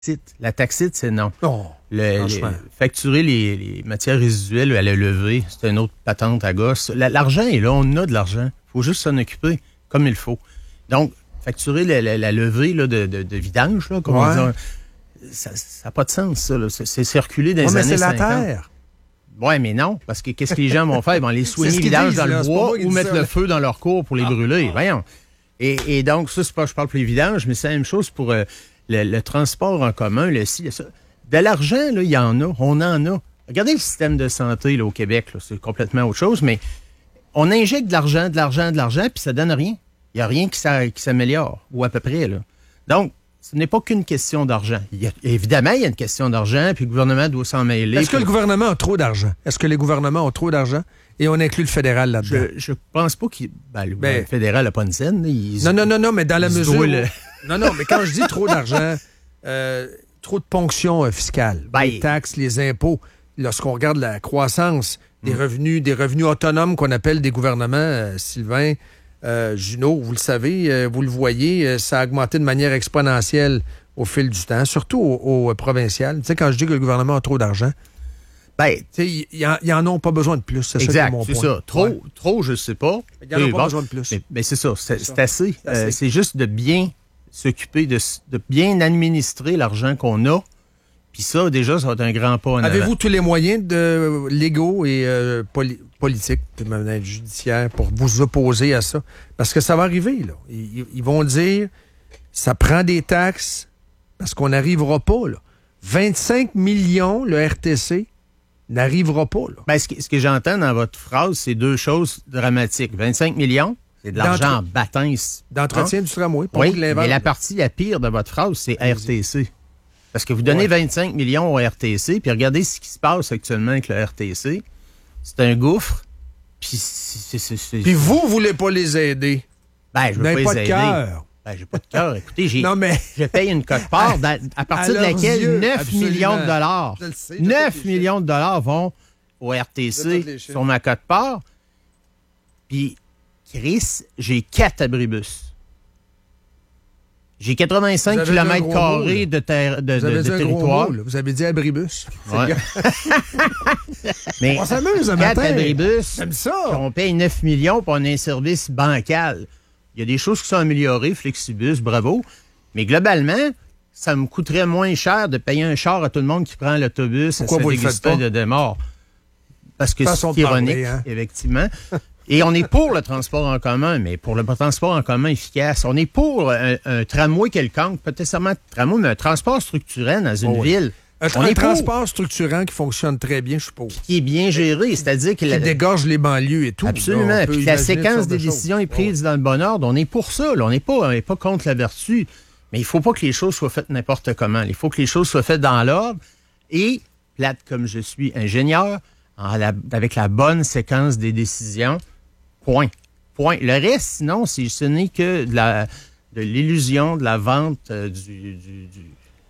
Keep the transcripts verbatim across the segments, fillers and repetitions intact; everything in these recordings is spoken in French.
La taxite, c'est non. Non. Le, les, facturer les, les matières résiduelles à la levée, c'est une autre patente à gosse. La, l'argent est là, on a de l'argent. Il faut juste s'en occuper comme il faut. Donc, facturer la, la, la levée là, de, de, de vidange, là, comme ouais. on dit, ça n'a pas de sens, ça. Là. C'est, c'est circulé dans ouais, les années cinquante. Mais c'est la terre. Oui, mais non, parce que qu'est-ce que les gens vont faire? Ils vont les soigner vidange dans le bois ou mettre le feu dans leur cour pour les ah, brûler. Ah. Voyons. Et, et donc, ça, c'est pas je parle pour les vidanges, mais c'est la même chose pour euh, le, le transport en commun, le ci, le ça. De l'argent, là, il y en a. On en a. Regardez le système de santé là, au Québec. Là, c'est complètement autre chose, mais on injecte de l'argent, de l'argent, de l'argent, puis ça donne rien. Il n'y a rien qui, s'a, qui s'améliore, ou à peu près. Là. Donc, ce n'est pas qu'une question d'argent. Il y a, évidemment, il y a une question d'argent, puis le gouvernement doit s'en mêler. Est-ce que le gouvernement a trop d'argent? Est-ce que les gouvernements ont trop d'argent? Et on inclut le fédéral là-dedans. Je, je pense pas qu'il... Ben, le ben, fédéral n'a pas une scène. Ils, non, non, non, non, mais dans la mesure... Où... Le... Non, non, mais quand je dis trop d'argent, euh, trop de ponctions euh, fiscales, ben, les taxes, les impôts, lorsqu'on regarde la croissance des hum. revenus, des revenus autonomes qu'on appelle des gouvernements, euh, Sylvain... Euh, Junot, vous le savez, euh, vous le voyez, euh, ça a augmenté de manière exponentielle au fil du temps, surtout au, au provincial. Tu sais, quand je dis que le gouvernement a trop d'argent, ben, ils n'en ont pas besoin de plus. C'est exact, ça mon c'est point. ça. Trop, ouais. trop, je sais pas. Ils n'en ont pas bon, besoin de plus. Mais, mais c'est ça, c'est, c'est, c'est assez. C'est, assez. Euh, c'est juste de bien s'occuper, de, de bien administrer l'argent qu'on a. Puis ça, déjà, ça va être un grand pas en avant. Avez-vous tous les moyens de légaux et euh, poli- politiques, de manière judiciaire, pour vous opposer à ça? Parce que ça va arriver, là. Ils, ils vont dire, ça prend des taxes, parce qu'on n'arrivera pas, là. vingt-cinq millions, le R T C, n'arrivera pas, là. Ben, ce, que, ce que j'entends dans votre phrase, c'est deux choses dramatiques. vingt-cinq millions, c'est de l'argent en bâton. D'entretien hein? du tramway. Oui, mais la partie la pire de votre phrase, c'est R T C. Parce que vous donnez ouais. vingt-cinq millions au R T C, puis regardez ce qui se passe actuellement avec le R T C. C'est un gouffre. Puis, c'est, c'est, c'est, puis vous, vous voulez pas les aider. Ben, je veux pas, pas les de aider. Cœur. Ben, j'ai pas de cœur. Écoutez, j'ai, non, mais... je paye une cote-part à, à partir à de laquelle yeux, neuf absolument. Millions de dollars. Je le sais, je neuf millions de dollars vont au R T C sur ma cote-part. Puis, Chris, j'ai quatre abribus. J'ai quatre-vingt-cinq kilomètres carrés de, ter- de, de, de territoire. Mot, vous avez dit abribus. Ouais. Mais on s'amuse un quatre matin. abribus, j'aime ça. On paye neuf millions pour on a un service bancal. Il y a des choses qui sont améliorées, Flexibus, bravo. Mais globalement, ça me coûterait moins cher de payer un char à tout le monde qui prend l'autobus. Pourquoi vous le faites pas? De, de mort. Parce que Façon c'est ironique, parler, hein? Effectivement. Et on est pour le transport en commun, mais pour le transport en commun efficace. On est pour un, un tramway quelconque, peut-être seulement un tramway, mais un transport structurant dans une oh oui. ville. Un, on un est transport pour. Structurant qui fonctionne très bien, je suppose. Qui est bien géré, c'est-à-dire qu'il qui dégorge les banlieues et tout. Absolument. Puis la séquence des décisions est prise oh. dans le bon ordre. On est pour ça. Là. On n'est pas, on n'est pas contre la vertu. Mais il ne faut pas que les choses soient faites n'importe comment. Il faut que les choses soient faites dans l'ordre. Et, plate comme je suis ingénieur, en la, avec la bonne séquence des décisions, point. Point. Le reste, sinon, c'est, ce n'est que de, la, de l'illusion, de la vente, euh, du, du, du,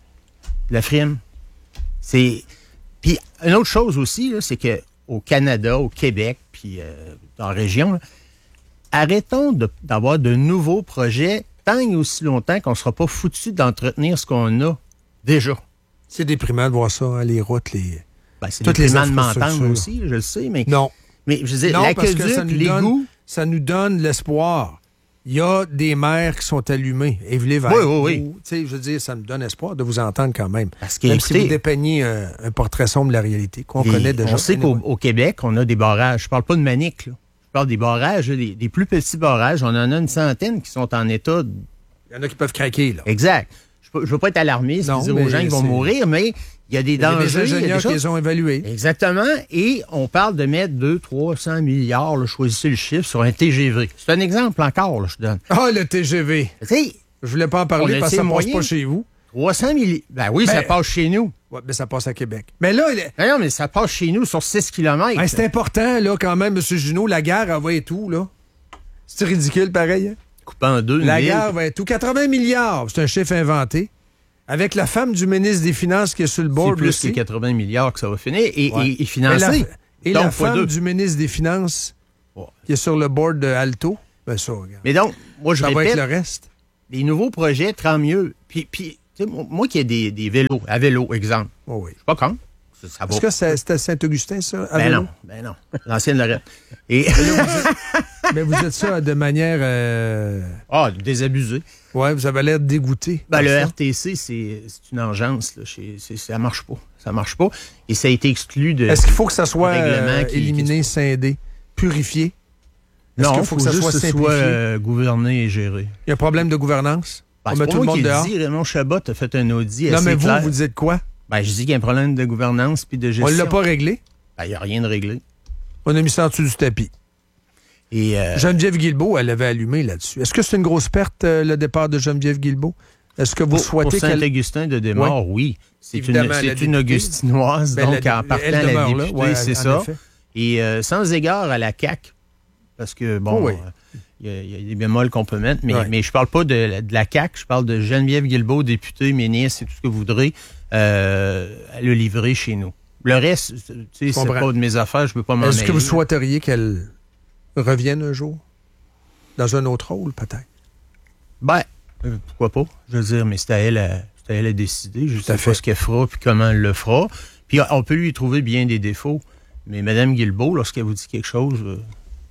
de la frime. C'est... Puis, une autre chose aussi, là, c'est qu'au Canada, au Québec, puis euh, dans la région, là, arrêtons de, d'avoir de nouveaux projets tant et aussi longtemps qu'on ne sera pas foutu d'entretenir ce qu'on a déjà. C'est déprimant de voir ça, hein, les routes, les... Ben, c'est toutes déprimant les de m'entendre aussi, je le sais, mais... Non. Mais je veux dire, non, l'aqueduc, l'égout... Ça nous donne l'espoir. Il y a des maires qui sont allumés. Évelyn Vert. Oui, oui, oui. Tu sais, je veux dire, ça nous donne espoir de vous entendre quand même. Parce que, même écoutez, si vous dépeignez un, un portrait sombre de la réalité, qu'on connaît déjà. On sait qu'au au Québec, on a des barrages. Je parle pas de Manic, là. Je parle des barrages, des, des plus petits barrages. On en a une centaine qui sont en état... De... Il y en a qui peuvent craquer, là. Exact. Je ne veux pas être alarmiste et dire aux gens qu'ils vont mourir, mais il y a des il y a dangers. Des ingénieurs qui les ont évalués. Exactement. Et on parle de mettre deux cents, trois cents milliards, là, choisissez le chiffre, sur un T G V. C'est un exemple encore, là, je donne. Ah, le T G V. Tu sais, je voulais pas en parler parce que ça ne passe pas chez vous. trois cents milliards. Ben oui, ben, ça passe chez nous. Ouais, mais ça passe à Québec. Mais là, il est... ben non, mais ça passe chez nous sur six kilomètres. Ben, c'est important, là, quand même, M. Junot. La gare, elle va et tout, là. C'est ridicule, pareil. Hein? Coupé en deux. La gare va et tout. quatre-vingts milliards, c'est un chiffre inventé. Avec la femme du ministre des Finances qui est sur le board. C'est plus aussi. que quatre-vingts milliards que ça va finir et, ouais. et, et financé. Et la, et la femme deux. du ministre des Finances ouais. qui est sur le board de Alto. Ben ça, regarde. Mais donc, moi, je ça répète, va être le reste. Les nouveaux projets, tant mieux. Puis, puis Tu sais, moi qui ai des, des vélos, à vélo, exemple, oh oui. je suis pas contre. Ça, ça Est-ce que c'est à Saint-Augustin, ça? À ben vélo? non, ben non. L'ancienne Lorette. Et... Mais, là, vous êtes, mais vous êtes ça de manière... Euh... Ah, désabusé. Oui, vous avez l'air dégoûté. Ben, le ça. R T C, c'est, c'est une engeance. Là. C'est, c'est, ça marche pas. Ça marche pas. Et ça a été exclu de... Est-ce qu'il faut que ça soit euh, qui, éliminé, qui... scindé, purifié? Est-ce non, il faut, faut, faut que ça soit, simplifié? soit euh, gouverné et géré. Il y a un problème de gouvernance? Ben, On c'est met pas tout le moi monde qui dehors? le dis. Raymond Chabot a fait un audit Non, assez mais vous, clair. vous dites quoi? Ben, je dis qu'il y a un problème de gouvernance puis de gestion. On ne l'a pas réglé? Ben, il n'y a rien de réglé. On a mis ça en dessous du tapis. Et euh... Geneviève Guilbeault, elle avait allumé là-dessus. Est-ce que c'est une grosse perte, euh, le départ de Geneviève Guilbeault? Est-ce que vous pour, souhaitez pour qu'elle... Saint-Augustin de Desmaures, oui. oui. C'est Évidemment, une, c'est une Augustinoise, ben, donc la, en partant elle la demeure députée, là, ouais, c'est en ça. effet. Et euh, sans égard à la C A Q, parce que, bon, il oh oui. euh, y, y a des bémols qu'on peut mettre, mais, ouais. mais je parle pas de, de la C A Q, je parle de Geneviève Guilbeault, députée, ministre, et tout ce que vous voudrez, euh, le livrer chez nous. Le reste, tu sais, c'est pas de mes affaires, je peux pas m'en mêler. Est-ce que vous souhaiteriez qu'elle revienne un jour? Dans un autre rôle, peut-être? Ben, euh, pourquoi pas? Je veux dire, mais c'est à elle à, c'est à, elle à décider. Je sais pas ce qu'elle fera puis comment elle le fera. Puis on peut lui trouver bien des défauts. Mais Mme Guilbeault, lorsqu'elle vous dit quelque chose, euh,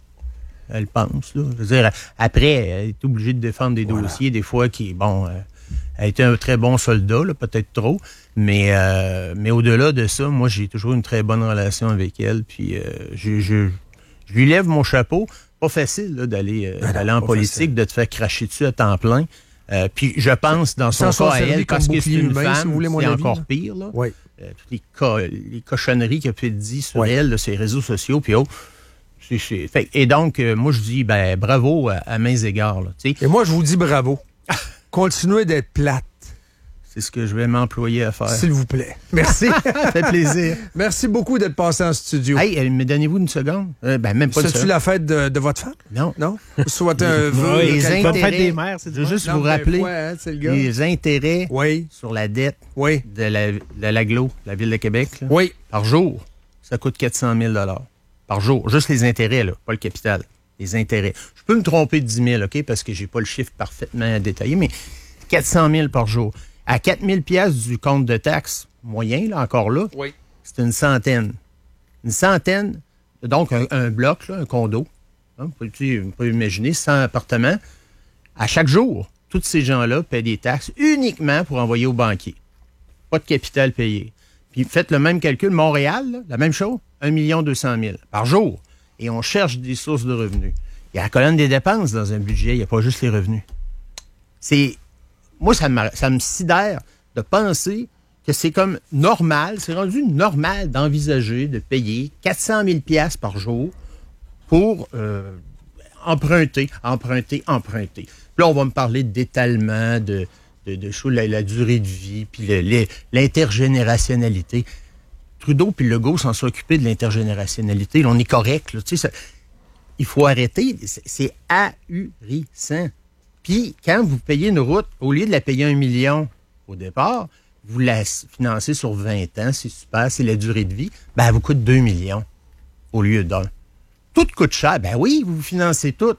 elle pense. Là. Je veux dire, après, elle est obligée de défendre des voilà. dossiers, des fois, qui, bon, euh, elle a été un très bon soldat, là, peut-être trop. Mais, euh, mais au-delà de ça, moi, j'ai toujours une très bonne relation avec elle. Puis euh, je, je, je lui lève mon chapeau. Pas facile là, d'aller, euh, ben d'aller en politique, facile. De te faire cracher dessus à temps plein. Euh, puis je pense dans son cas à elle, parce que c'est une humain, femme, si vous voulez, c'est avis, encore là. Pire. Là. Oui. Euh, toutes les, co- les cochonneries qu'elle peut dire sur oui. elle, là, sur les réseaux sociaux, puis oh, c'est, c'est... Fait, et donc, euh, moi, je dis ben bravo à, à mains égards. Là, et moi, je vous dis bravo. Continuez d'être plate. C'est ce que je vais m'employer à faire. S'il vous plaît. Merci. Ça fait plaisir. Merci beaucoup d'être passé en studio. Hey, mais donnez-vous une seconde. Euh, ben, même pas C'est-tu la fête de, de votre femme? Non. Non? Vous souhaitez un vœu. Les intérêts. Fête des mères, c'est je veux juste non, vous rappeler quoi, hein, c'est le gars. les intérêts oui. sur la dette oui. de, la, de l'Aglo, la Ville de Québec. Là, oui. Par jour, ça coûte quatre cent mille par jour. Juste les intérêts, là, pas le capital. Les intérêts. Je peux me tromper de dix mille, OK, parce que j'ai pas le chiffre parfaitement détaillé, mais quatre cent mille par jour. À quatre mille dollars du compte de taxes moyen, là, encore là, oui. c'est une centaine. Une centaine, donc un, un bloc, là, un condo. Hein, vous pouvez imaginer, cent appartements. À chaque jour, tous ces gens-là paient des taxes uniquement pour envoyer au banquier. Pas de capital payé. Puis faites le même calcul. Montréal, là, la même chose, un million deux cent mille par jour. Et on cherche des sources de revenus. Il y a la colonne des dépenses dans un budget, il n'y a pas juste les revenus. C'est... Moi, ça me, ça me sidère de penser que c'est comme normal, c'est rendu normal d'envisager de payer quatre cent mille dollars par jour pour euh, emprunter, emprunter, emprunter. Puis là, on va me parler d'étalement, de, de, de choses, la, la durée de vie, puis le, le, l'intergénérationnalité. Trudeau puis Legault s'en sont occupés de l'intergénérationnalité. Là, on est correct. Là, tu sais, ça, il faut arrêter. C'est, c'est ahurissant. Puis, quand vous payez une route, au lieu de la payer un million au départ, vous la financez sur vingt ans, c'est super, c'est la durée de vie, ben, elle vous coûte deux millions au lieu d'un. Tout coûte cher. Ben oui, vous financez tout.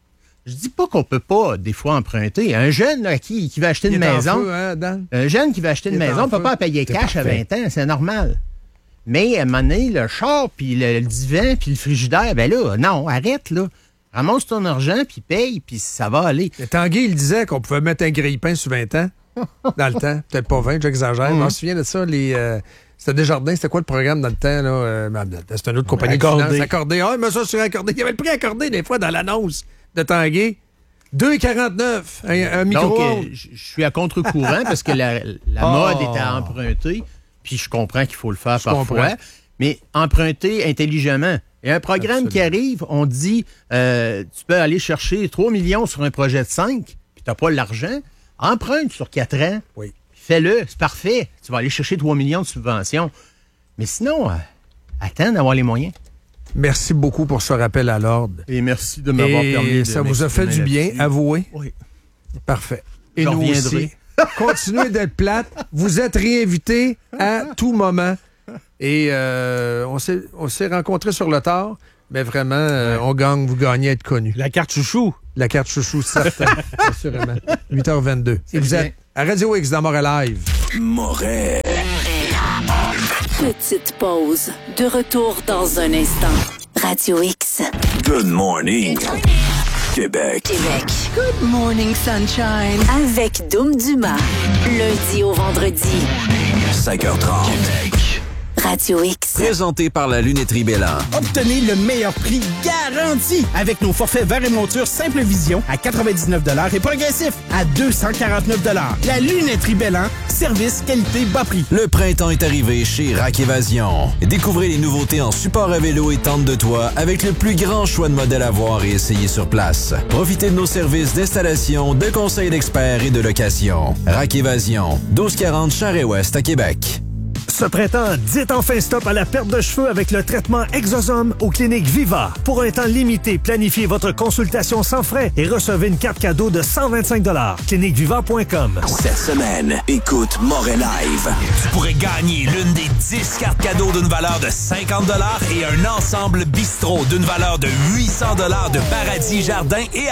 Je dis pas qu'on peut pas, des fois, emprunter. Un jeune là, qui, qui va acheter une maison, feu, hein, Dan? un jeune qui va acheter une maison ne peut pas payer cash à vingt ans, c'est normal. Mais à un moment donné, le char, puis le, le divan, puis le frigidaire, ben là, non, arrête, là. Ramasse ton argent, puis paye, puis ça va aller. Et Tanguy, il disait qu'on pouvait mettre un grille-pain sur vingt ans, dans le temps. Peut-être pas vingt, j'exagère. Mm-hmm. Je m'en souviens de ça. Les, euh, c'était Desjardins, c'était quoi le programme dans le temps? Là? Euh, c'était une autre compagnie accordé. de finance. Accordé. Ah, mais ça, sur accordé. Il y avait le prix accordé, des fois, dans l'annonce de Tanguy. deux quarante-neuf, un, un micro. Donc, euh, je suis à contre-courant parce que la, la oh. mode est à emprunter, puis je comprends qu'il faut le faire je parfois, comprends. Mais emprunter intelligemment. Il y a un programme Absolument. Qui arrive, on dit, euh, tu peux aller chercher trois millions sur un projet de cinq, puis tu n'as pas l'argent, emprunte sur quatre ans, oui. fais-le, c'est parfait. Tu vas aller chercher trois millions de subventions. Mais sinon, euh, attends d'avoir les moyens. Merci beaucoup pour ce rappel à l'ordre. Et merci de m'avoir Et permis de ça vous a fait du bien, avouez? Oui. Parfait. Et Je nous reviendrai. aussi. Continuez d'être plate. Vous êtes réinvités à tout moment. Et euh, on s'est, on s'est rencontrés sur le tard. Mais vraiment, euh, on gagne, vous gagnez à être connu. La carte chouchou. La carte chouchou, certain, assurément. huit heures vingt-deux. Et vous êtes à Radio X dans Montréal Live. Montréal. Petite pause. De retour dans un instant. Radio X. Good morning. Québec. Québec. Good morning, sunshine. Avec Doom Dumas. Lundi au vendredi. cinq heures trente. Québec. Radio X. Présenté par la lunetterie Bélan. Obtenez le meilleur prix garanti avec nos forfaits verre et monture Simple Vision à quatre-vingt-dix-neuf dollars et progressif à deux cent quarante-neuf dollars. La lunetterie Bélan, service, qualité, bas prix. Le printemps est arrivé chez Rack Évasion. Découvrez les nouveautés en support à vélo et tente de toit avec le plus grand choix de modèles à voir et essayer sur place. Profitez de nos services d'installation, de conseils d'experts et de location. Rack Évasion, douze quarante Charest-Ouest à Québec. Ce printemps, dites enfin stop à la perte de cheveux avec le traitement Exosome aux cliniques Viva. Pour un temps limité, planifiez votre consultation sans frais et recevez une carte cadeau de cent vingt-cinq dollars. clinique viva point com. Cette semaine, écoute Montréal Live. Tu pourrais gagner l'une des dix cartes cadeaux d'une valeur de cinquante dollars et un ensemble bistrot d'une valeur de huit cents dollars de Paradis Jardin et